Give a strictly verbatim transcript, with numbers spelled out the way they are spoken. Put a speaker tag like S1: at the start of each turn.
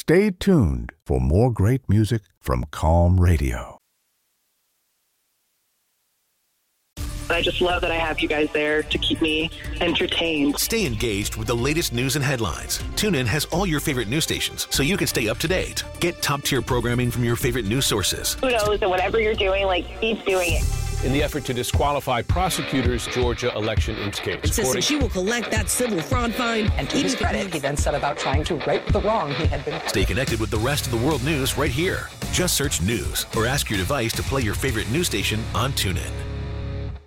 S1: Stay tuned for more great music from Calm Radio.
S2: I just love that I have you guys there to keep me entertained.
S3: Stay engaged with the latest news and headlines. TuneIn has all your favorite news stations, so you can stay up to date. Get top-tier programming from your favorite news sources.
S2: Who knows that whatever you're doing, like, keep doing it.
S4: In the effort to disqualify prosecutors' Georgia election case.
S5: Insisted she will collect that civil fraud fine.
S6: And to his credit, he then set about trying to right the wrong he had been.
S3: Stay connected with the rest of the world news right here. Just search news or ask your device to play your favorite news station on TuneIn.